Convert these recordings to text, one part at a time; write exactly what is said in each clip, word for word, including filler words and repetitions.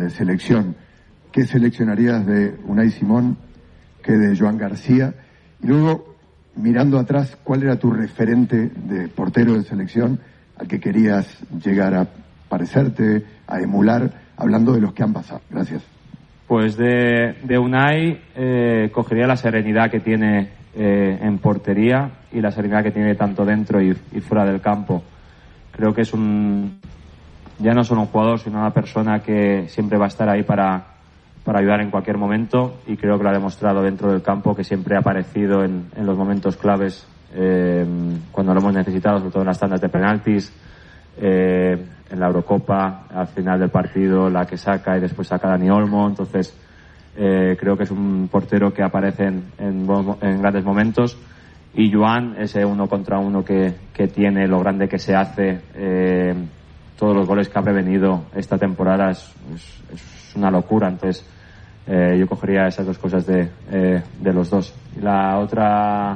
de selección. ¿Qué seleccionarías de Unai Simón, qué de Joan García? Y luego, mirando atrás, ¿cuál era tu referente de portero de selección al que querías llegar a parecerte, a emular, hablando de los que han pasado? Gracias. Pues de, de Unai eh, cogería la serenidad que tiene eh, en portería y la serenidad que tiene tanto dentro y, y fuera del campo. Creo que es un ya no solo un jugador, sino una persona que siempre va a estar ahí para, para ayudar en cualquier momento, y creo que lo ha demostrado dentro del campo, que siempre ha aparecido en, en los momentos claves eh, cuando lo hemos necesitado, sobre todo en las tandas de penaltis, eh, en la Eurocopa, al final del partido la que saca y después saca Dani Olmo. Entonces eh, creo que es un portero que aparece en, en, en grandes momentos. Y Joan, ese uno contra uno que, que tiene, lo grande que se hace, eh, todos los goles que ha prevenido esta temporada, es, es, es una locura. Entonces eh, yo cogería esas dos cosas de, eh, de los dos. Y la otra...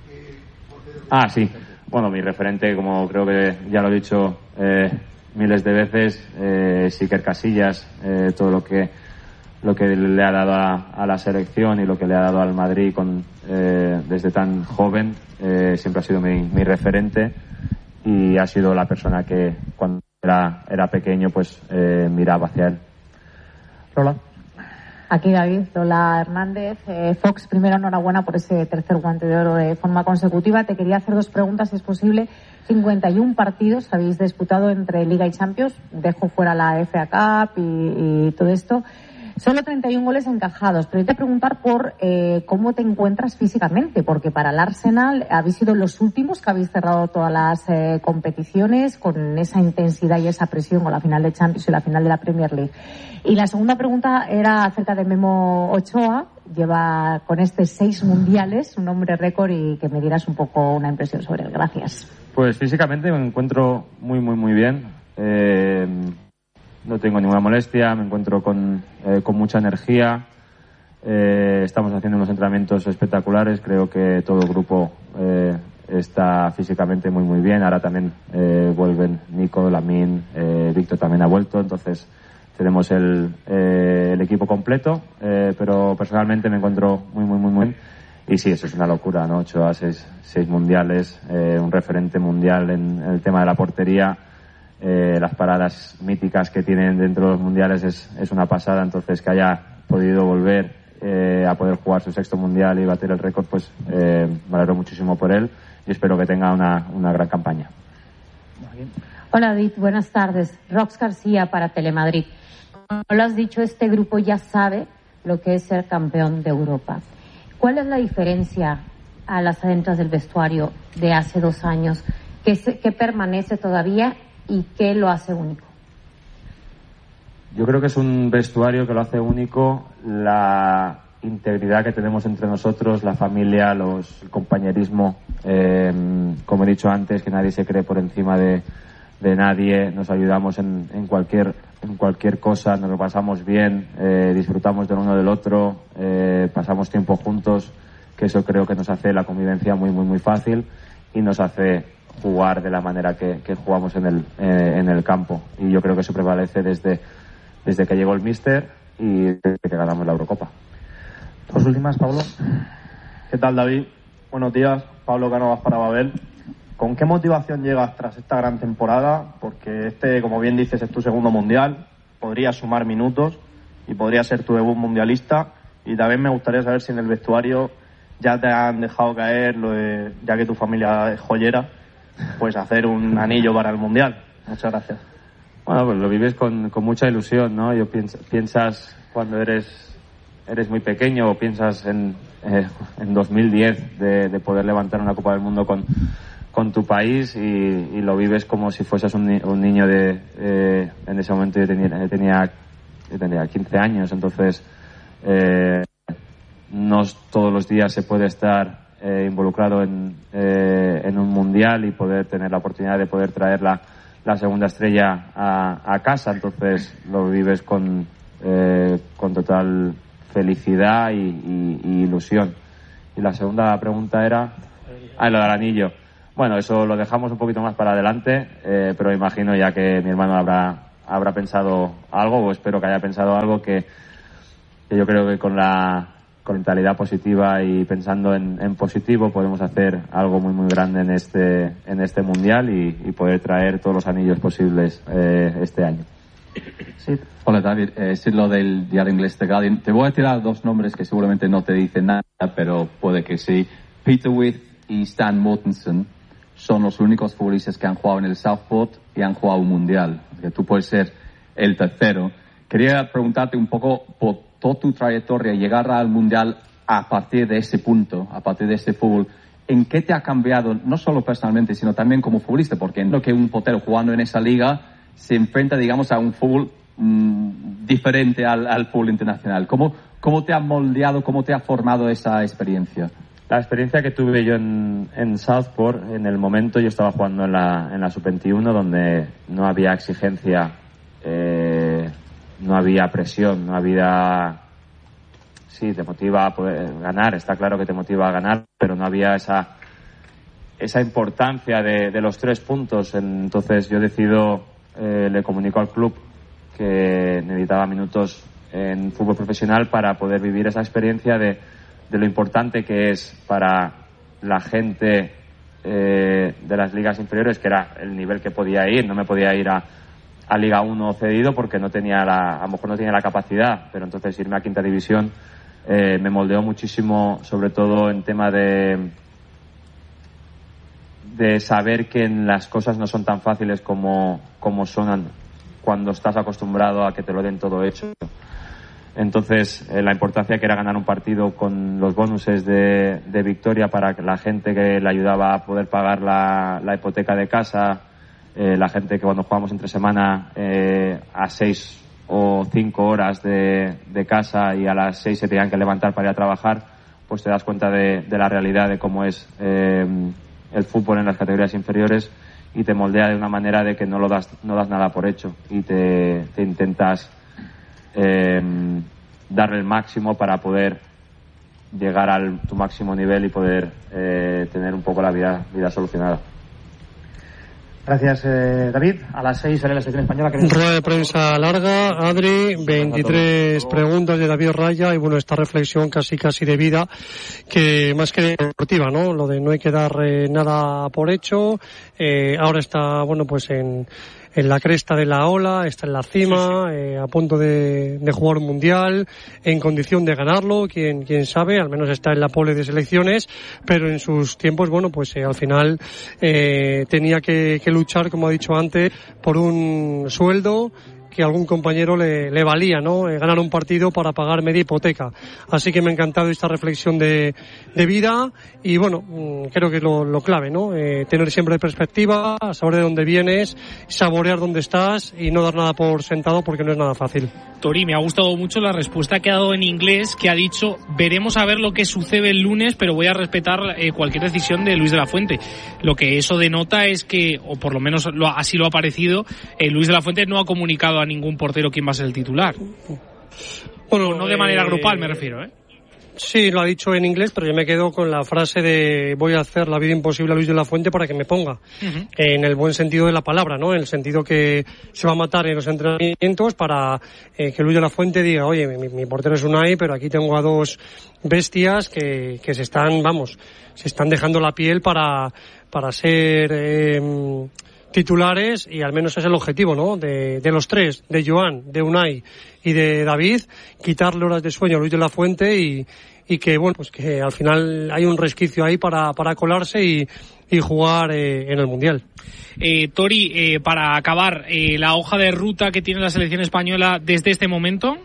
Ah, sí. Bueno, mi referente, como creo que ya lo he dicho eh, miles de veces, eh, es Iker Casillas. Eh, todo lo que lo que le ha dado a, a la selección y lo que le ha dado al Madrid con, eh, desde tan joven, eh, siempre ha sido mi, mi referente, y ha sido la persona que cuando era, era pequeño pues eh, miraba hacia él. Lola. Aquí David, Lola Hernández. Eh, Fox, primero enhorabuena por ese tercer guante de oro de forma consecutiva. Te quería hacer dos preguntas, si es posible. cincuenta y uno partidos habéis disputado entre Liga y Champions. Dejo fuera la F A Cup y, y todo esto. Solo treinta y uno goles encajados, pero yo te voy a preguntar por eh, cómo te encuentras físicamente, porque para el Arsenal habéis sido los últimos que habéis cerrado todas las eh, competiciones con esa intensidad y esa presión, con la final de Champions y la final de la Premier League. Y la segunda pregunta era acerca de Memo Ochoa. Lleva con este seis mundiales, un hombre récord, y que me dieras un poco una impresión sobre él. Gracias. Pues físicamente me encuentro muy, muy, muy bien. Eh... No tengo ninguna molestia, me encuentro con, eh, con mucha energía. Eh, estamos haciendo unos entrenamientos espectaculares. Creo que todo el grupo eh, está físicamente muy muy bien. Ahora también eh, vuelven Nico, Lamine, eh, Víctor también ha vuelto. Entonces tenemos el, eh, el equipo completo. Eh, pero personalmente me encuentro muy muy muy muy bien. Y sí, eso es una locura, ¿no? Ocho a seis, seis mundiales, eh, un referente mundial en, en el tema de la portería. Eh, las paradas míticas que tienen dentro de los mundiales es, es una pasada. Entonces que haya podido volver eh, a poder jugar su sexto mundial y bater el récord, pues eh, me alegro muchísimo por él y espero que tenga una, una gran campaña. Hola David, buenas tardes. Rox García para Telemadrid. Como lo has dicho, este grupo ya sabe lo que es ser campeón de Europa. ¿Cuál es la diferencia a las adentras del vestuario de hace dos años? ¿Qué, se, qué permanece todavía y qué lo hace único? Yo creo que es un vestuario que lo hace único la integridad que tenemos entre nosotros, la familia, los, el compañerismo. Eh, como he dicho antes, que nadie se cree por encima de, de nadie. Nos ayudamos en, en cualquier en cualquier cosa, nos lo pasamos bien, eh, disfrutamos del uno del otro, eh, pasamos tiempo juntos, que eso creo que nos hace la convivencia muy muy muy fácil y nos hace jugar de la manera que, que jugamos en el eh, en el campo, y yo creo que eso prevalece desde desde que llegó el míster y desde que ganamos la Eurocopa. Dos últimas, Pablo. ¿Qué tal, David? Buenos días, Pablo Cánovas para Babel. ¿Con qué motivación llegas tras esta gran temporada? Porque este, como bien dices, es tu segundo mundial, podría sumar minutos y podría ser tu debut mundialista, y también me gustaría saber si en el vestuario ya te han dejado caer, lo de, ya que tu familia es joyera, pues hacer un anillo para el mundial. Muchas gracias. Bueno, pues lo vives con, con mucha ilusión, ¿no? Yo pienso, piensas cuando eres eres muy pequeño, o piensas en eh, en dos mil diez de, de poder levantar una Copa del Mundo con con tu país, y, y lo vives como si fueses un, un niño de eh, en ese momento yo tenía yo tenía, yo tenía quince años, entonces eh, no todos los días se puede estar Eh, involucrado en, eh, en un mundial y poder tener la oportunidad de poder traer la, la segunda estrella a, a casa. Entonces lo vives con, eh, con total felicidad y, y, y ilusión. Y la segunda pregunta era ah, lo del anillo. Bueno, eso lo dejamos un poquito más para adelante, eh, pero imagino ya que mi hermano habrá habrá pensado algo, o espero que haya pensado algo que, que yo creo que con la con mentalidad positiva y pensando en, en positivo podemos hacer algo muy muy grande en este en este mundial y, y poder traer todos los anillos posibles eh, este año. Sí. Hola David, eh, es lo del diario inglés The Guardian. Te voy a tirar dos nombres que seguramente no te dicen nada, pero puede que sí. Peter With y Stan Mortensen son los únicos futbolistas que han jugado en el Southport y han jugado un mundial. Que tú puedes ser el tercero. Quería preguntarte un poco por toda tu trayectoria, llegar al mundial a partir de ese punto, a partir de ese fútbol. ¿En qué te ha cambiado, no solo personalmente, sino también como futbolista? Porque entiendo que un portero jugando en esa liga se enfrenta, digamos, a un fútbol mmm, diferente al, al fútbol internacional. ¿Cómo, ¿Cómo te ha moldeado, cómo te ha formado esa experiencia? La experiencia que tuve yo en, en Southport, en el momento yo estaba jugando en la, en la sub veintiuno, donde no había exigencia, eh, no había presión, no había... Sí, te motiva a poder ganar, está claro que te motiva a ganar, pero no había esa esa importancia de, de los tres puntos. Entonces yo decido, eh, le comunico al club que necesitaba minutos en fútbol profesional para poder vivir esa experiencia de, de lo importante que es para la gente eh, de las ligas inferiores, que era el nivel que podía ir. No me podía ir a a Liga uno cedido porque no tenía la, a lo mejor no tenía la capacidad, pero entonces irme a quinta división eh, me moldeó muchísimo, sobre todo en tema de de saber que las cosas no son tan fáciles como, como son cuando estás acostumbrado a que te lo den todo hecho. Entonces eh, la importancia que era ganar un partido con los bonuses de, de victoria para la gente que le ayudaba a poder pagar la, la hipoteca de casa. Eh, la gente que cuando jugamos entre semana eh, a seis o cinco horas de, de casa y a las seis se tenían que levantar para ir a trabajar, pues te das cuenta de, de la realidad de cómo es eh, el fútbol en las categorías inferiores y te moldea de una manera de que no lo das no das nada por hecho y te, te intentas eh, darle el máximo para poder llegar a tu máximo nivel y poder eh, tener un poco la vida, vida solucionada. Gracias, eh, David. A las seis sale la selección española. Rueda de prensa larga, Adri, veintitrés preguntas de David Raya y bueno, esta reflexión casi casi de vida, que más que deportiva, ¿no? Lo de no hay que dar eh, nada por hecho. Eh, ahora está, bueno, pues en en la cresta de la ola, está en la cima, eh, a punto de, de jugar un mundial, en condición de ganarlo, quién, quién sabe, al menos está en la pole de selecciones, pero en sus tiempos, bueno, pues eh, al final eh, tenía que, que luchar, como ha dicho antes, por un sueldo que algún compañero le, le valía, ¿no? Eh, ganar un partido para pagar media hipoteca. Así que me ha encantado esta reflexión de, de vida y bueno, creo que es lo, lo clave, ¿no? Eh, tener siempre perspectiva, saber de dónde vienes, saborear dónde estás y no dar nada por sentado porque no es nada fácil. Tori, me ha gustado mucho la respuesta que ha dado en inglés, que ha dicho, veremos a ver lo que sucede el lunes, pero voy a respetar eh, cualquier decisión de Luis de la Fuente. Lo que eso denota es que, o por lo menos lo, así lo ha parecido, eh, Luis de la Fuente no ha comunicado a ningún portero quién va a ser el titular. Bueno, no de manera eh, grupal me refiero, ¿eh? Sí, lo ha dicho en inglés, pero yo me quedo con la frase de voy a hacer la vida imposible a Luis de la Fuente para que me ponga. Uh-huh. En el buen sentido de la palabra, ¿no? En el sentido que se va a matar en los entrenamientos para eh, que Luis de la Fuente diga, oye, mi, mi portero es Unai, pero aquí tengo a dos bestias que, que se están, vamos, se están dejando la piel para, para ser eh, titulares y al menos es el objetivo, ¿no? De, de los tres, de Joan, de Unai y de David, quitarle horas de sueño a Luis de la Fuente y, y que, bueno, pues que al final hay un resquicio ahí para, para colarse y, y jugar eh, en el Mundial. Eh, Tori, eh, para acabar, eh, la hoja de ruta que tiene la selección española desde este momento.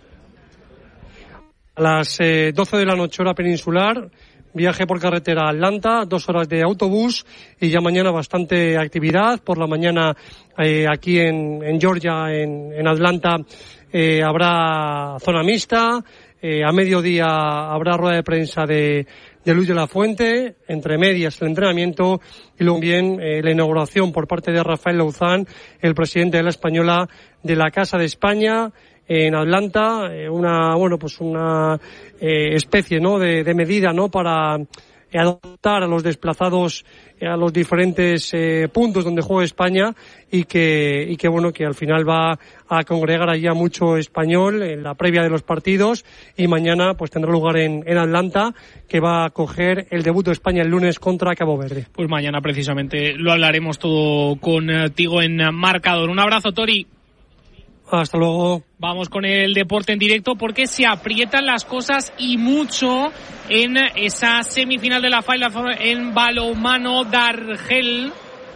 A las eh, doce de la noche hora peninsular, viaje por carretera a Atlanta, dos horas de autobús y ya mañana bastante actividad. Por la mañana eh, aquí en, en Georgia, en, en Atlanta, eh, habrá zona mixta. Eh, a mediodía habrá rueda de prensa de, de Luis de la Fuente, entre medias el entrenamiento y luego bien eh, la inauguración por parte de Rafael Louzán, el presidente de la Española, de la Casa de España en Atlanta, eh, una, bueno, pues una eh, especie, ¿no?, de, de medida, ¿no?, para adaptar a los desplazados a los diferentes eh, puntos donde juega España y que y que bueno que al final va a congregar allí a mucho español en la previa de los partidos, y mañana pues tendrá lugar en, en Atlanta, que va a acoger el debut de España el lunes contra Cabo Verde. Pues mañana precisamente lo hablaremos todo contigo en Marcador. Un abrazo, Tori. Hasta luego. Vamos con el deporte en directo, porque se aprietan las cosas y mucho en esa semifinal de la Final Four en balonmano d'Argel.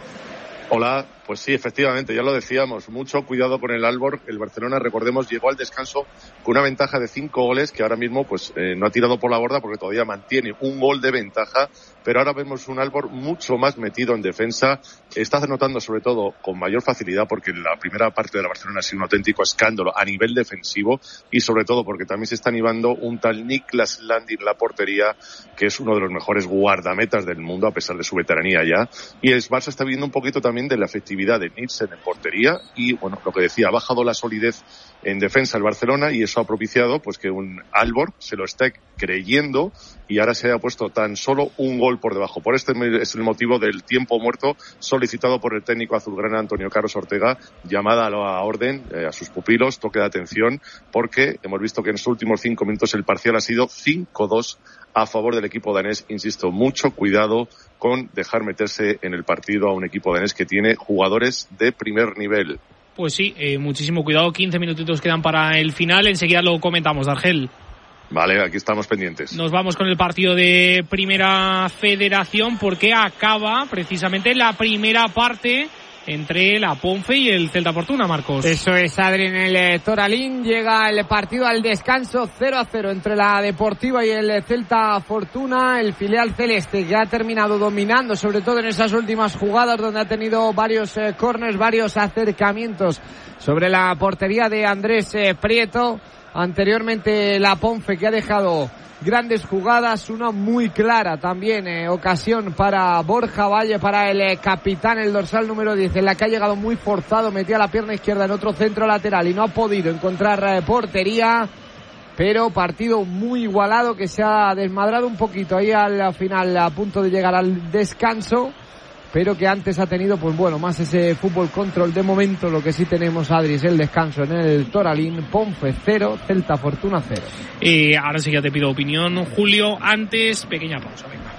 Hola, pues sí, efectivamente, ya lo decíamos, mucho cuidado con el Aalborg. El Barcelona, recordemos, llegó al descanso con una ventaja de cinco goles que ahora mismo pues eh, no ha tirado por la borda porque todavía mantiene un gol de ventaja, pero ahora vemos un Aalborg mucho más metido en defensa. Está anotando sobre todo con mayor facilidad porque la primera parte de la Barcelona ha sido un auténtico escándalo a nivel defensivo, y sobre todo porque también se está animando un tal Niklas Landin en la portería, que es uno de los mejores guardametas del mundo a pesar de su veteranía ya. Y el Barça está viendo un poquito también de la efectividad de Nielsen en portería y, bueno, lo que decía, ha bajado la solidez en defensa el Barcelona, y eso ha propiciado pues que un Aalborg se lo esté creyendo y ahora se ha puesto tan solo un gol por debajo. Por este es el motivo del tiempo muerto solicitado por el técnico azulgrana Antonio Carlos Ortega, llamada a la orden eh, a sus pupilos, toque de atención, porque hemos visto que en los últimos cinco minutos el parcial ha sido cinco dos a favor del equipo danés. Insisto, mucho cuidado con dejar meterse en el partido a un equipo danés que tiene jugadores de primer nivel. Pues sí, eh, muchísimo cuidado, quince minutitos quedan para el final, enseguida lo comentamos, D'Argel. Vale, aquí estamos pendientes. Nos vamos con el partido de Primera Federación, porque acaba precisamente la primera parte entre la Ponfe y el Celta Fortuna, Marcos. Eso es, Adri, en el eh, Toralín llega el partido al descanso, cero a cero entre la Deportiva y el Celta Fortuna. El filial celeste, que ha terminado dominando, sobre todo en esas últimas jugadas donde ha tenido varios eh, corners, varios acercamientos sobre la portería de Andrés eh, Prieto. Anteriormente la Ponfe, que ha dejado grandes jugadas, una muy clara también, eh, ocasión para Borja Valle, para el eh, capitán, el dorsal número diez, en la que ha llegado muy forzado, metía la pierna izquierda en otro centro lateral y no ha podido encontrar eh, portería, pero partido muy igualado que se ha desmadrado un poquito ahí al final, a punto de llegar al descanso, pero que antes ha tenido, pues bueno, más ese fútbol control. De momento lo que sí tenemos, Adri, es el descanso en el Toralín. Ponfe cero, Celta Fortuna cero. Y ahora sí ya te pido opinión, Julio. Antes, pequeña pausa, venga.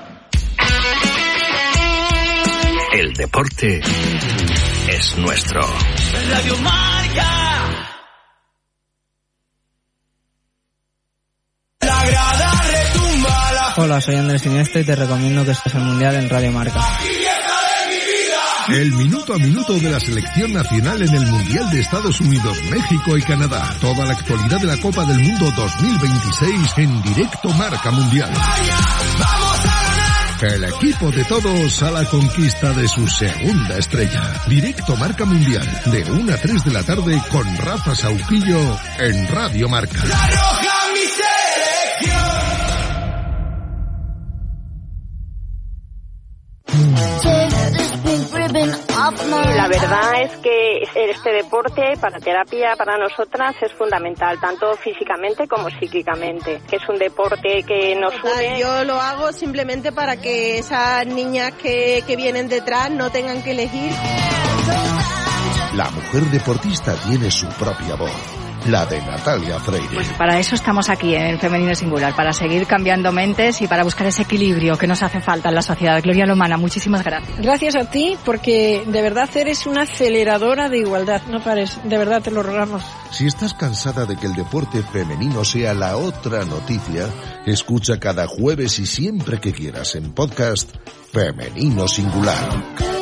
El deporte es nuestro. Radio Marca. La grada retumba la... Hola, soy Andrés Iniesta y te recomiendo que estés al Mundial en Radio Marca. El minuto a minuto de la selección nacional en el Mundial de Estados Unidos, México y Canadá. Toda la actualidad de la Copa del Mundo dos mil veintiséis en directo Marca Mundial. El equipo de todos a la conquista de su segunda estrella. Directo Marca Mundial, de una a tres de la tarde con Rafa Sauquillo en Radio Marca. La roja, mi selección. La verdad es que este deporte para terapia para nosotras es fundamental, tanto físicamente como psíquicamente, que es un deporte que nos une. Yo lo hago simplemente para que esas niñas que, que vienen detrás no tengan que elegir. La mujer deportista tiene su propia voz, la de Natalia Freire. Pues para eso estamos aquí en el Femenino Singular, para seguir cambiando mentes y para buscar ese equilibrio que nos hace falta en la sociedad. Gloria Lomana, muchísimas gracias. Gracias a ti, porque de verdad eres una aceleradora de igualdad. No pares, de verdad te lo rogamos. Si estás cansada de que el deporte femenino sea la otra noticia, escucha cada jueves y siempre que quieras en podcast Femenino Singular.